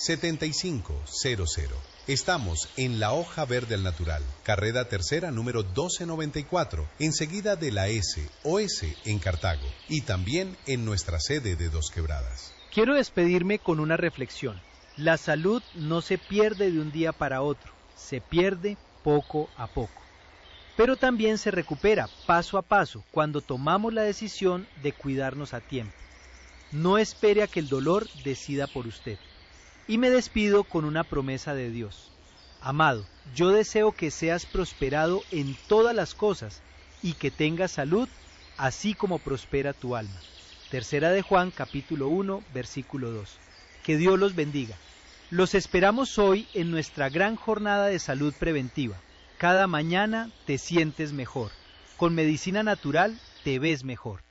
7500. Estamos en La Hoja Verde al Natural, carrera tercera número 1294, enseguida de la SOS en Cartago, y también en nuestra sede de Dos Quebradas. Quiero despedirme con una reflexión. La salud no se pierde de un día para otro, se pierde poco a poco. Pero también se recupera paso a paso cuando tomamos la decisión de cuidarnos a tiempo. No espere a que el dolor decida por usted. Y me despido con una promesa de Dios. Amado, yo deseo que seas prosperado en todas las cosas y que tengas salud, así como prospera tu alma. Tercera de Juan, capítulo 1, versículo 2. Que Dios los bendiga. Los esperamos hoy en nuestra gran jornada de salud preventiva. Cada mañana te sientes mejor. Con medicina natural te ves mejor.